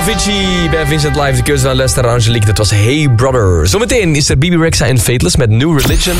Avicii bij Vincent Live, de keuze van Lester Angelique. Dat was Hey Brother. Zometeen is er Bibi Rexha en Fateless met New Religion.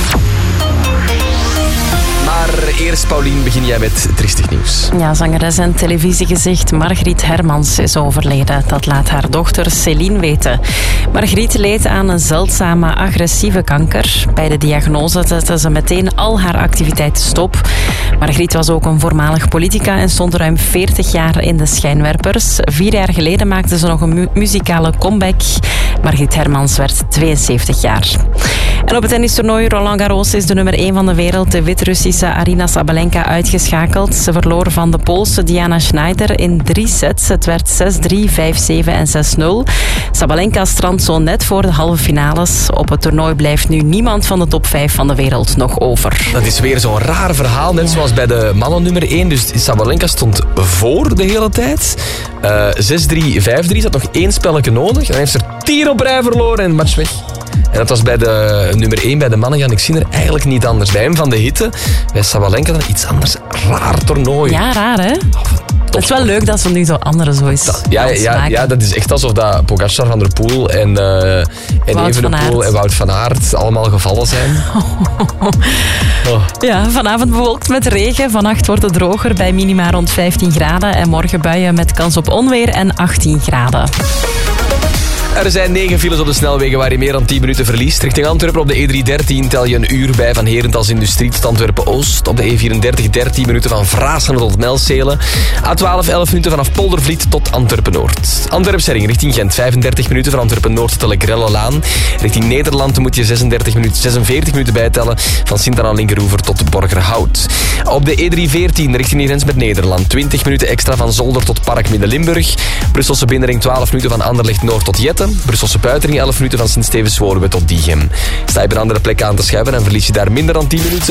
Maar eerst, Paulien, begin jij met triestig nieuws. Ja, zangeres en televisiegezicht Margriet Hermans is overleden. Dat laat haar dochter Céline weten. Margriet leed aan een zeldzame agressieve kanker. Bij de diagnose zette ze meteen al haar activiteiten stop. Margriet was ook een voormalig politica en stond ruim 40 jaar in de schijnwerpers. 4 jaar geleden maakte ze nog een muzikale comeback. Margriet Hermans werd 72 jaar. En op het tennistoernooi Roland Garros is de nummer 1 van de wereld, de Wit-Russische Aryna Sabalenka, uitgeschakeld. Ze verloor van de Poolse Diana Schneider in 3 sets. Het werd 6-3, 5-7 en 6-0. Sabalenka strandt zo net voor de halve finales. Op het toernooi blijft nu niemand van de top 5 van de wereld nog over. Dat is weer zo'n raar verhaal, net zoals bij de mannen nummer 1. Dus Sabalenka stond voor de hele tijd. 6-3, 5-3, zat nog 1 spelletje nodig. En dan heeft ze er 10 op rij verloren en match weg. En dat was bij de nummer 1, bij de mannen, Jannik Sinner, eigenlijk niet anders. Bij hem van de hitte, bij Sabalenka dan iets anders. Raar toernooi. Ja, raar hè? Het is wel leuk dat ze nu zo andere zo is. Ja, dat is echt alsof dat Pogacar, Van der Poel en Evenepoel en Wout van Aert allemaal gevallen zijn. Ja, vanavond bewolkt met regen. Vannacht wordt het droger bij minima rond 15 graden. En morgen buien met kans op onweer en 18 graden. Er zijn 9 files op de snelwegen waar je meer dan 10 minuten verliest. Richting Antwerpen op de E313 tel je een uur bij van Herentals Industrie tot Antwerpen-Oost. Op de E34 13 minuten van Vraaschenen tot Melcelen. A12 11 minuten vanaf Poldervliet tot Antwerpen-Noord. Antwerp-Serring richting Gent 35 minuten van Antwerpen-Noord tot de Lekrelle-Laan. Richting Nederland moet je 46 minuten bijtellen van Sint-Anna-Linkeroever tot Borgerhout. Op de E314 richting de grens met Nederland 20 minuten extra van Zolder tot Park Midden-Limburg. Brusselse binnenring 12 minuten van Anderlecht-Noord tot Jetten. Brusselse buitenring 11 minuten van Sint-Stevens-Woluwe tot Diegem. Sta je op een andere plek aan te schuiven en verlies je daar minder dan 10 minuten.